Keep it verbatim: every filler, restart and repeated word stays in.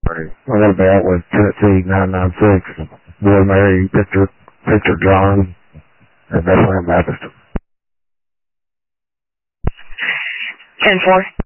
We're going to be out with Tennessee nine nine six, Boy Mary, Victor, Victor John, and Bethlehem Baptist. ten four.